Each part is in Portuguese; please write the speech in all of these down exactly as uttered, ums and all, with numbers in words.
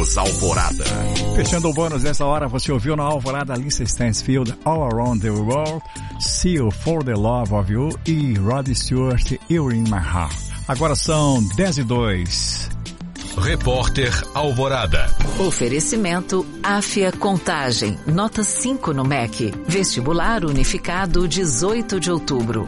Bônus Alvorada. Fechando o bônus dessa hora, você ouviu na Alvorada Lisa Stansfield, All Around the World, Seal for the Love of You e Rod Stewart, You're in My Heart. Agora são dez e dois. Repórter Alvorada. Oferecimento Áfia Contagem, nota cinco no M E C. Vestibular unificado dezoito de outubro.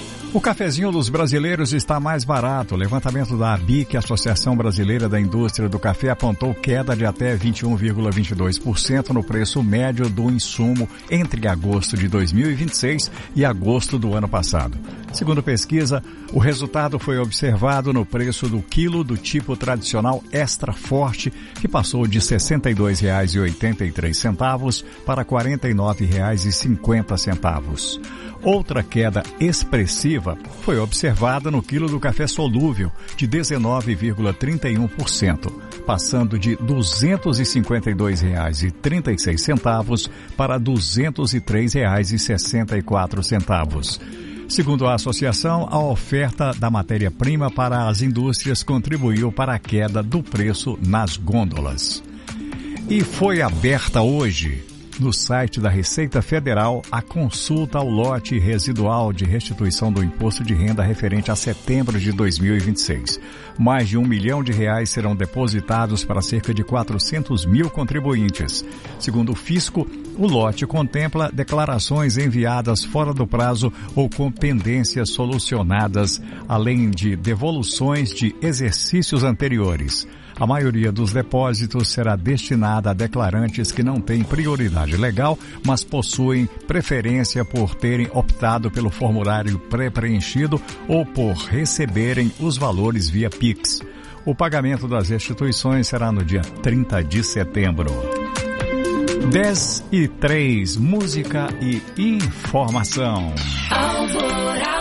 O cafezinho dos brasileiros está mais barato. O levantamento da A B I C, Associação Brasileira da Indústria do Café, apontou queda de até vinte e um vírgula vinte e dois por cento no preço médio do insumo entre agosto de dois mil e vinte e seis e agosto do ano passado. Segundo pesquisa, o resultado foi observado no preço do quilo do tipo tradicional extra forte, que passou de sessenta e dois reais e oitenta e três centavos para quarenta e nove reais e cinquenta centavos. Outra queda expressiva foi observada no quilo do café solúvel, de dezenove vírgula trinta e um por cento, passando de duzentos e cinquenta e dois reais e trinta e seis centavos para duzentos e três reais e sessenta e quatro centavos. Segundo a associação, a oferta da matéria-prima para as indústrias contribuiu para a queda do preço nas gôndolas. E foi aberta hoje, no site da Receita Federal, a consulta ao lote residual de restituição do imposto de renda referente a setembro de dois mil e vinte e seis. Mais de um milhão de reais serão depositados para cerca de quatrocentos mil contribuintes. Segundo o fisco, o lote contempla declarações enviadas fora do prazo ou com pendências solucionadas, além de devoluções de exercícios anteriores. A maioria dos depósitos será destinada a declarantes que não têm prioridade legal, mas possuem preferência por terem optado pelo formulário pré-preenchido ou por receberem os valores via Pix. O pagamento das restituições será no dia trinta de setembro. dez e três, música e informação. Alvorada.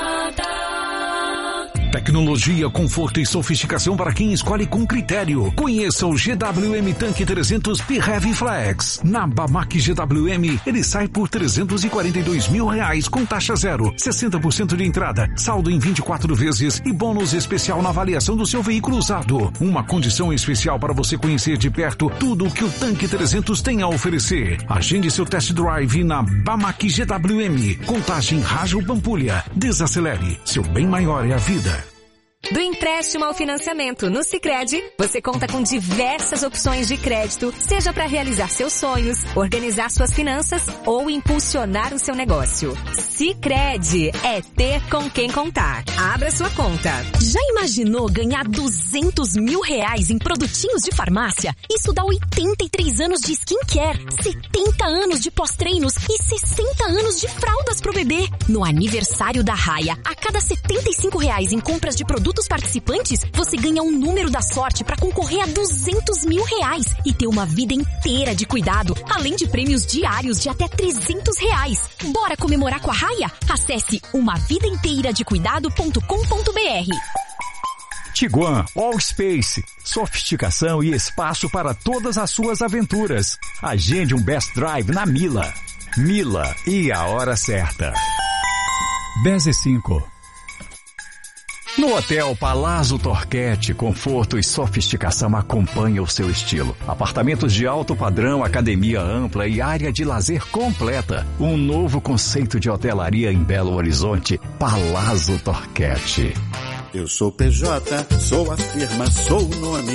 Tecnologia, conforto e sofisticação para quem escolhe com critério. Conheça o G W M Tanque trezentos P-Heavy Flex. Na Bamac G W M, ele sai por trezentos e quarenta e dois mil reais com taxa zero, sessenta por cento de entrada, saldo em vinte e quatro vezes e bônus especial na avaliação do seu veículo usado. Uma condição especial para você conhecer de perto tudo o que o Tanque trezentos tem a oferecer. Agende seu test drive na Bamac G W M. Contagem Rádio Pampulha. Desacelere. Seu bem maior é a vida. Do empréstimo ao financiamento no Sicredi, você conta com diversas opções de crédito, seja para realizar seus sonhos, organizar suas finanças ou impulsionar o seu negócio. Sicredi é ter com quem contar. Abra sua conta. Já imaginou ganhar duzentos mil reais em produtinhos de farmácia? Isso dá oitenta e três anos de skincare, setenta anos de pós-treinos e sessenta anos de fraldas pro bebê. No aniversário da Raia, a cada setenta e cinco reais em compras de produtos participantes, você ganha um número da sorte para concorrer a duzentos mil reais e ter uma vida inteira de cuidado, além de prêmios diários de até trezentos reais. Bora comemorar com a Raia? Acesse uma vida inteira de cuidado ponto com ponto b r. Tiguan All Space, sofisticação e espaço para todas as suas aventuras. Agende um Best Drive na Mila. Mila e a hora certa. dez e cinco. No Hotel Palazzo Torquete, conforto e sofisticação acompanham o seu estilo. Apartamentos de alto padrão, academia ampla e área de lazer completa. Um novo conceito de hotelaria em Belo Horizonte, Palazzo Torquete. Eu sou P J, sou a firma, sou o nome.